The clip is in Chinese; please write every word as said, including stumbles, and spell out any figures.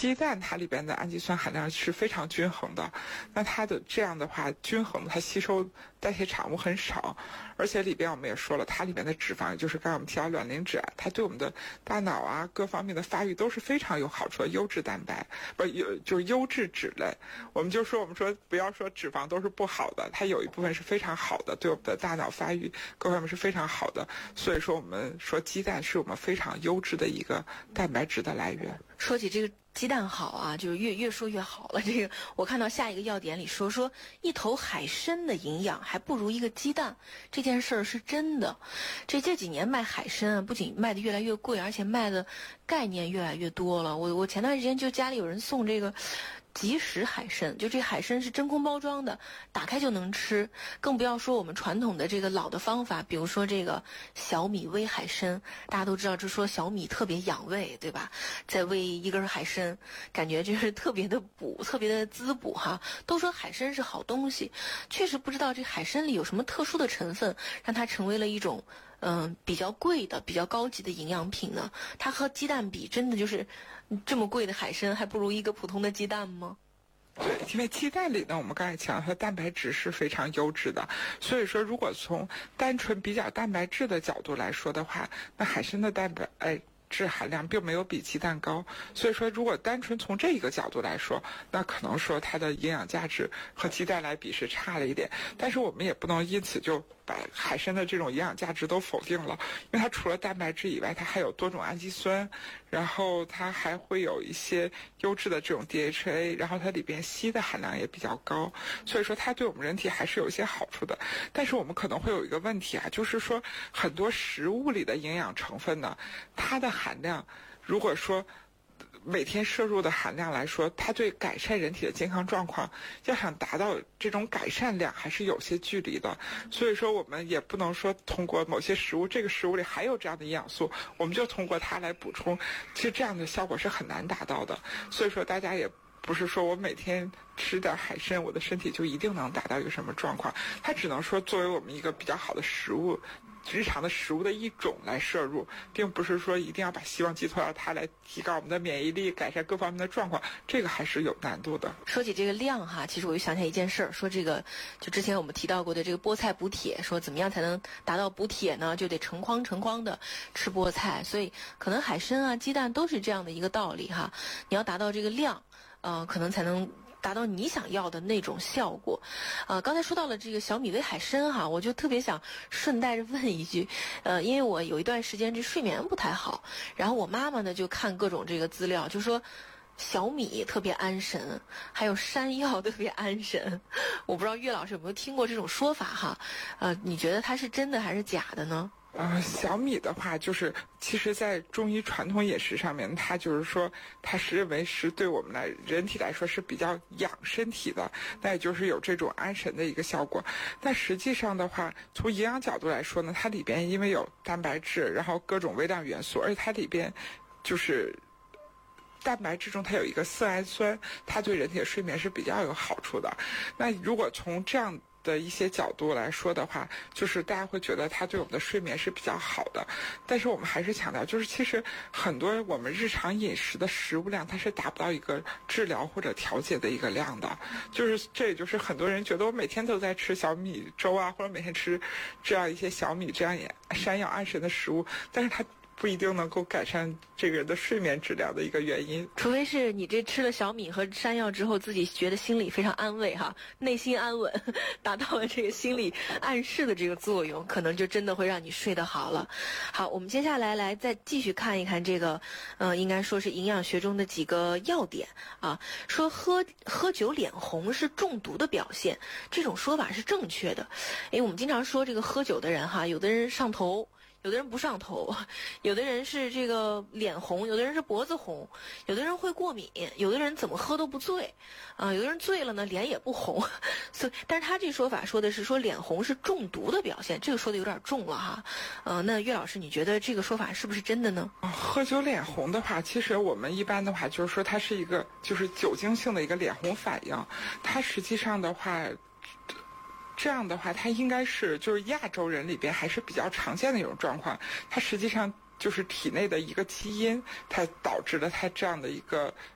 鸡蛋它里边的氨基酸含量是非常均衡的，那它的这样的话均衡，它吸收代谢产物很少，而且里边我们也说了，它里面的脂肪，也就是刚才我们提到卵磷脂啊，它对我们的大脑啊各方面的发育都是非常有好处的，优质蛋白不有就是优质脂类。我们就说我们说不要说脂肪都是不好的，它有一部分是非常好的，对我们的大脑发育各方面是非常好的。所以说我们说鸡蛋是我们非常优质的一个蛋白质的来源。 说起这个鸡蛋好啊，就是越越说越好了。这个我看到下一个要点里说说一头海参的营养还不如一个鸡蛋，这件事儿是真的。这这几年卖海参啊，不仅卖的越来越贵，而且卖的概念越来越多了。我我前段时间就家里有人送这个即食海参，就这海参是真空包装的，打开就能吃，更不要说我们传统的这个老的方法，比如说这个小米煨海参，大家都知道这说小米特别养胃，对吧？再煨一根海参，感觉就是特别的补，特别的滋补哈。都说海参是好东西，确实不知道这海参里有什么特殊的成分，让它成为了一种嗯比较贵的、比较高级的营养品呢？它和鸡蛋比，真的就是这么贵的海参还不如一个普通的鸡蛋吗？ 对，因为鸡蛋里呢，我们刚才强调它蛋白质是非常优质的，所以说如果从单纯比较蛋白质的角度来说的话，那海参的蛋白哎质含量并没有比鸡蛋高，所以说如果单纯从这一个角度来说，那可能说它的营养价值和鸡蛋来比是差了一点，但是我们也不能因此就把海参的这种营养价值都否定了，因为它除了蛋白质以外，它还有多种氨基酸，然后它还会有一些优质的这种 D H A， 然后它里边硒的含量也比较高，所以说它对我们人体还是有一些好处的。但是我们可能会有一个问题啊，就是说很多食物里的营养成分呢，它的含量如果说每天摄入的含量来说，它对改善人体的健康状况，要想达到这种改善量还是有些距离的。所以说我们也不能说通过某些食物，这个食物里还有这样的营养素，我们就通过它来补充，其实这样的效果是很难达到的。所以说大家也不是说我每天吃点海参，我的身体就一定能达到一个什么状况，它只能说作为我们一个比较好的食物，日常的食物的一种来摄入，并不是说一定要把希望寄托到它来提高我们的免疫力，改善各方面的状况，这个还是有难度的。 说起这个量哈，其实我就想起来一件事儿，说这个就之前我们提到过的这个菠菜补铁，说怎么样才能达到补铁呢？就得成筐成筐的吃菠菜，所以可能海参啊、鸡蛋都是这样的一个道理哈。你要达到这个量，呃，可能才能达到你想要的那种效果。呃，刚才说到了这个小米煨海参哈，我就特别想顺带着问一句，呃，因为我有一段时间这睡眠不太好，然后我妈妈呢就看各种这个资料，就说小米特别安神，还有山药特别安神。我不知道岳老师有没有听过这种说法哈？呃，你觉得它是真的还是假的呢？ 呃，小米的话，就是其实在中医传统饮食上面，它就是说，它是认为是对我们来人体来说是比较养身体的，那也就是有这种安神的一个效果。但实际上的话，从营养角度来说呢，它里边因为有蛋白质，然后各种微量元素，而且它里边就是蛋白质中它有一个色氨酸，它对人体的睡眠是比较有好处的。那如果从这样的一些角度来说的话，就是大家会觉得它对我们的睡眠是比较好的，但是我们还是强调，就是其实很多我们日常饮食的食物量它是达不到一个治疗或者调节的一个量的，就是这也就是很多人觉得我每天都在吃小米粥啊，或者每天吃这样一些小米这样山药安神的食物，但是它不一定能够改善这个人的睡眠质量的一个原因， 除非是你这吃了小米和山药之后，自己觉得心里非常安慰哈，内心安稳，达到了这个心理暗示的这个作用，可能就真的会让你睡得好了。好，我们接下来来再继续看一看这个，呃，应该说是营养学中的几个要点啊。说喝喝酒脸红是中毒的表现，这种说法是正确的。因为我们经常说这个喝酒的人哈，有的人上头，有的人不上头，有的人是这个脸红，有的人是脖子红，有的人会过敏，有的人怎么喝都不醉，啊、呃，有的人醉了呢脸也不红，所以但是他这说法说的是说脸红是中毒的表现，这个说的有点重了哈，呃，那岳老师你觉得这个说法是不是真的呢？ 喝酒脸红的话，其实我们一般的话就是说它是一个就是酒精性的一个脸红反应，它实际上的话。这样的话，它应该是就是亚洲人里边还是比较常见的一种状况。它实际上就是体内的一个基因，它导致了它这样的一个